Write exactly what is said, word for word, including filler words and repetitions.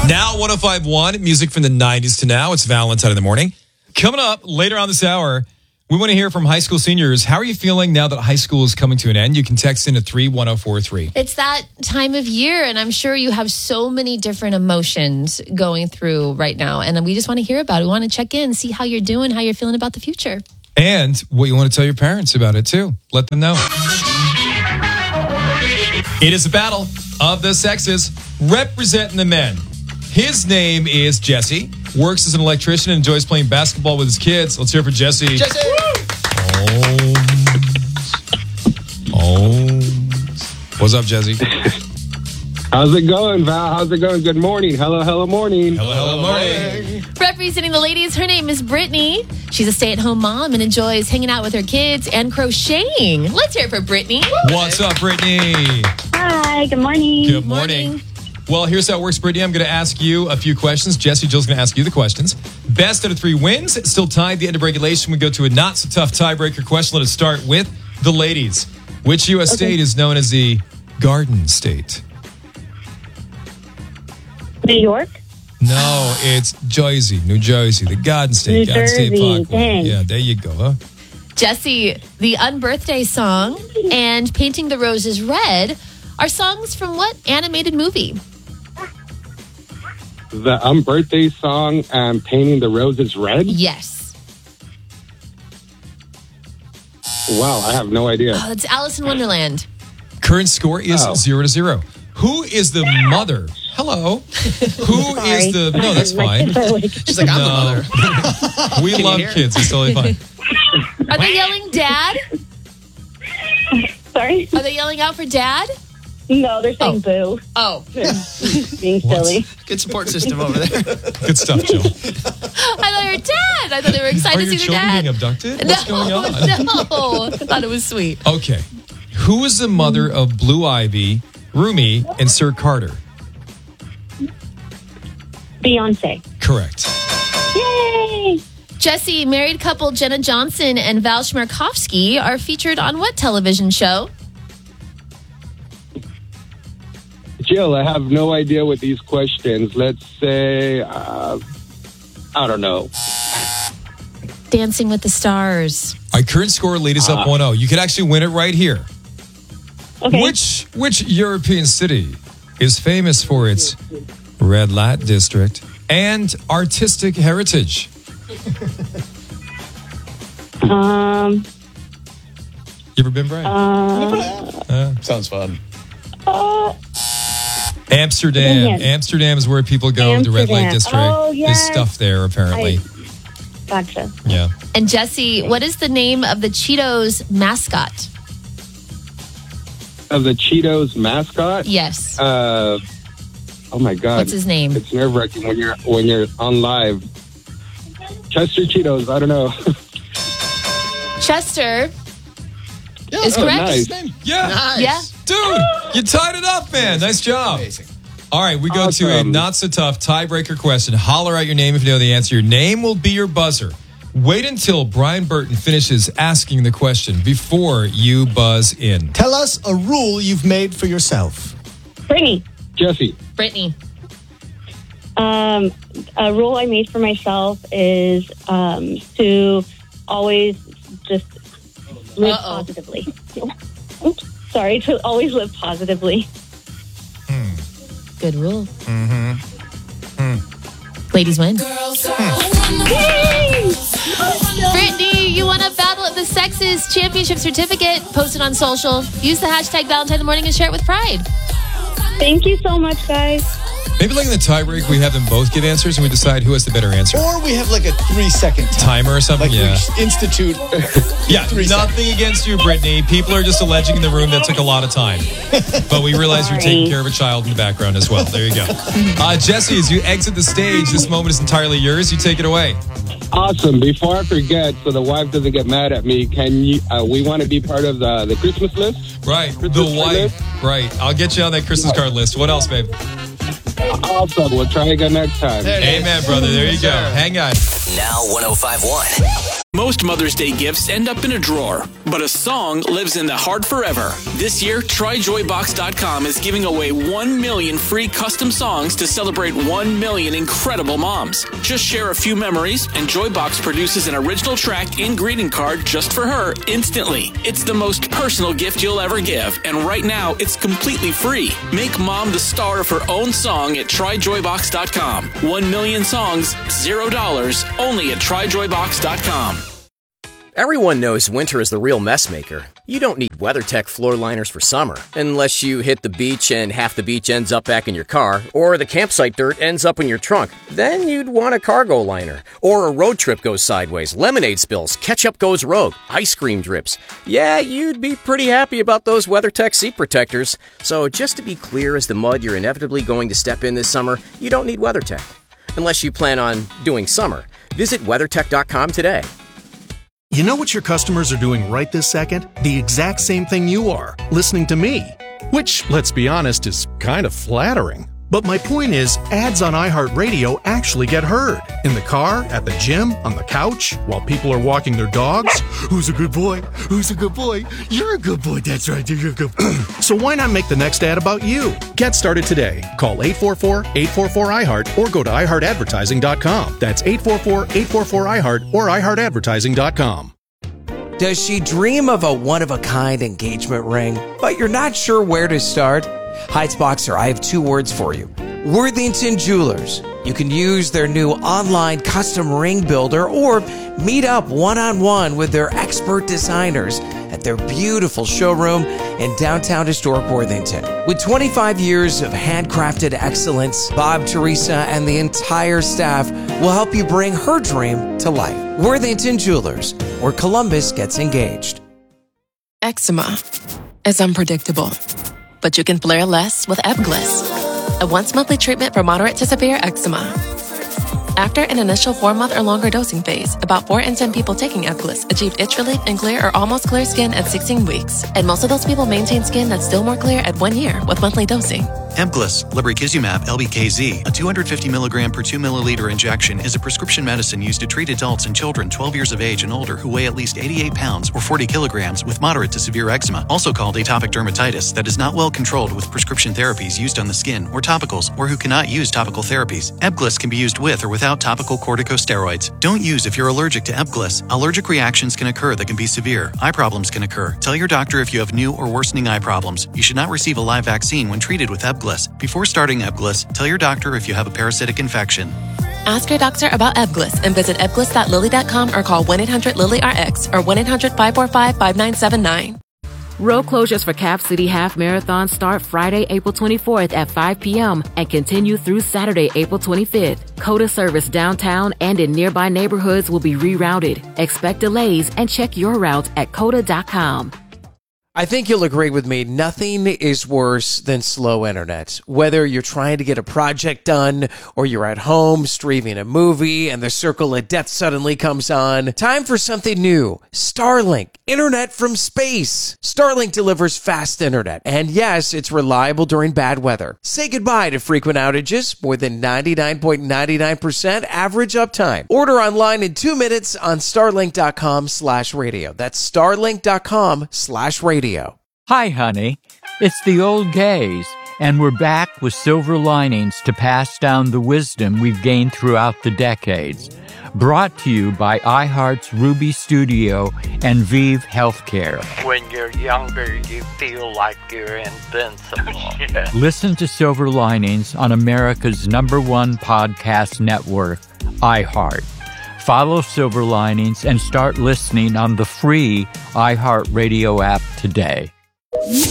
Now, one oh five point one, music from the nineties to now. It's Valentine in the morning. Coming up later on this hour, we want to hear from high school seniors. How are you feeling now that high school is coming to an end? You can text in to three one oh four three. It's that time of year, and I'm sure you have so many different emotions going through right now. And we just want to hear about it. We want to check in, see how you're doing, how you're feeling about the future. And what you want to tell your parents about it, too. Let them know. It is a battle of the sexes representing the men. His name is Jesse. Works as an electrician and enjoys playing basketball with his kids. Let's hear it for Jesse. Jesse! Oh. Oh. What's up, Jesse? How's it going, Val? How's it going? Good morning. Hello, hello, morning. Hello, hello, morning. Representing the ladies, her name is Brittany. She's a stay-at-home mom and enjoys hanging out with her kids and crocheting. Let's hear it for Brittany. What's up, Brittany? Hi, good morning. Good morning. Morning. Well, here's how it works, Brittany. I'm going to ask you a few questions. Jesse, Jill's going to ask you the questions. Best out of three wins. It's still tied. The end of regulation. We go to a not-so-tough tiebreaker question. Let us start with the ladies. Which U S okay. state is known as the Garden State? New York? No, it's Jersey, New Jersey, the Garden State. New Garden Jersey, State Parkway. dang. Yeah, there you go. Huh? Jesse, the Unbirthday song and Painting the Roses Red are songs from what animated movie? The Unbirthday song and Painting the Roses Red? Yes. Wow, I have no idea. Oh, it's Alice in Wonderland. Current score is Oh. zero to zero. Who is the mother? Hello. Who Sorry. is the... No, that's My fine. kids are awake. She's like, I'm No. the mother. We Can you love hear? kids. It's totally fine. Are they yelling dad? Sorry? Are they yelling out for dad? No, they're saying boo. Oh. Being silly. Good support system over there. Good stuff, Jill. I thought you were dad. I thought they were excited Are to your see their children dad. being abducted? No, What's going on? no. I thought it was sweet. Okay. Who is the mother of Blue Ivy, Rumi, and Sir Carter? Beyonce. Correct. Yay! Jesse, married couple Jenna Johnson and Val Schmerkovsky are featured on what television show? Jill, I have no idea with these questions. Let's say, uh, I don't know. Dancing with the Stars. Our current score lead is up one oh. You could actually win it right here. Okay. Which which European city is famous for its red light district and artistic heritage? Um, You ever been, Brian? uh, Uh, Sounds fun. uh, Amsterdam. Yes. Amsterdam is where people go. The red light Amsterdam. district. Oh, There's yes. stuff there, apparently. gotcha. Yeah. And Jesse, what is the name of the Cheetos mascot? Of the Cheetos mascot? Yes. Uh, oh my God. What's his name? It's nerve wracking when you're when you're on live. Chester Cheetos. I don't know. Chester Yeah, is Oh, correct. nice. Yeah. Nice. Yeah. Dude, you tied it up, man. Nice job. Amazing. All right, we go to a Awesome. not so tough tiebreaker question. Holler out your name if you know the answer. Your name will be your buzzer. Wait until Brian Burton finishes asking the question before you buzz in. Tell us a rule you've made for yourself. Brittany. Jesse. Brittany. Um, a rule I made for myself is um, to always just live Uh-oh. positively. Oops, sorry, to always live positively. Good rule. Mm-hmm. Ladies win. Brittany, you won a Battle of the Sexes championship certificate. Post it on social. Use the hashtag Valentine in the Morning and share it with pride. Thank you so much, guys. Maybe like in the tiebreak, we have them both give answers and we decide who has the better answer. Or we have like a three second time. Timer or something? Like yeah. we institute. Yeah, three nothing against you, Brittany. People are just alleging in the room that took a lot of time. But we realize you're Sorry. taking care of a child in the background as well. There you go. Uh, Jesse, as you exit the stage, this moment is entirely yours. You take it away. Awesome. Before I forget, so the wife doesn't get mad at me, can you? Uh, we want to be part of the the Christmas list. Right. Christmas The card wife. list? Right. I'll get you on that Christmas card list. What else, babe? Awesome. We'll try again next time. There it is. Amen, brother. There you go. Hang on. Now one oh five point one. Most Mother's Day gifts end up in a drawer, but a song lives in the heart forever. This year, try joy box dot com is giving away one million free custom songs to celebrate one million incredible moms. Just share a few memories, and Joybox produces an original track and greeting card just for her instantly. It's the most personal gift you'll ever give, and right now, it's completely free. Make mom the star of her own song at try joy box dot com. One million songs, zero dollars, only at try joy box dot com. Everyone knows winter is the real mess maker. You don't need WeatherTech floor liners for summer, unless you hit the beach and half the beach ends up back in your car, or the campsite dirt ends up in your trunk. Then you'd want a cargo liner. Or a road trip goes sideways, lemonade spills, ketchup goes rogue, ice cream drips. Yeah, you'd be pretty happy about those WeatherTech seat protectors. So just to be clear as the mud you're inevitably going to step in this summer, you don't need WeatherTech. Unless you plan on doing summer. Visit weathertech dot com today. You know what your customers are doing right this second? The exact same thing you are, listening to me. Which, let's be honest, is kind of flattering. But my point is, ads on iHeartRadio actually get heard. In the car, at the gym, on the couch, while people are walking their dogs. Who's a good boy? Who's a good boy? You're a good boy, that's right, you're a good boy. So why not make the next ad about you? Get started today. Call eight four four, eight four four, I heart or go to i heart advertising dot com. That's eight four four, eight four four, I heart or i heart advertising dot com. Does she dream of a one-of-a-kind engagement ring, but you're not sure where to start? Heights Boxer, I have two words for you. Worthington Jewelers. You can use their new online custom ring builder or meet up one-on-one with their expert designers at their beautiful showroom in downtown historic Worthington. With twenty-five years of handcrafted excellence, Bob, Teresa, and the entire staff will help you bring her dream to life. Worthington Jewelers, where Columbus gets engaged. Eczema is unpredictable, but you can flare less with Ebglyss, a once-monthly treatment for moderate to severe eczema. After an initial four-month or longer dosing phase, about four in ten people taking Ebglyss achieved itch relief and clear or almost clear skin at sixteen weeks. And most of those people maintain skin that's still more clear at one year with monthly dosing. Ebglyss, lebrikizumab L B K Z, a two hundred fifty milligram per two milliliter injection, is a prescription medicine used to treat adults and children twelve years of age and older who weigh at least eighty-eight pounds or forty kilograms with moderate to severe eczema, also called atopic dermatitis, that is not well controlled with prescription therapies used on the skin or topicals, or who cannot use topical therapies. Ebglyss can be used with or without topical corticosteroids. Don't use if you're allergic to Ebglyss. Allergic reactions can occur that can be severe. Eye problems can occur. Tell your doctor if you have new or worsening eye problems. You should not receive a live vaccine when treated with Ebglyss. Before starting Ebglyss, tell your doctor if you have a parasitic infection. Ask your doctor about Ebglyss and visit ebglyss dot lilly dot com or call one eight hundred lilly R X or one eight hundred, five four five, five nine seven nine. Road closures for Cap City Half Marathon start Friday, April twenty-fourth at five p.m. and continue through Saturday, April twenty-fifth. COTA service downtown and in nearby neighborhoods will be rerouted. Expect delays and check your route at cota dot com. I think you'll agree with me, nothing is worse than slow internet. Whether you're trying to get a project done or you're at home streaming a movie and the circle of death suddenly comes on, time for something new. Starlink, internet from space. Starlink delivers fast internet, and yes, it's reliable during bad weather. Say goodbye to frequent outages, more than ninety-nine point nine nine percent average uptime. Order online in two minutes on starlink dot com slash radio. That's starlink dot com slash radio. Hi, honey. It's the old gays, and we're back with silver linings to pass down the wisdom we've gained throughout the decades. Brought to you by iHeart's Ruby Studio and Vive Healthcare. When you're younger, you feel like you're invincible. Yeah. Listen to Silver Linings on America's number one podcast network, iHeart. Follow Silver Linings and start listening on the free iHeartRadio app today.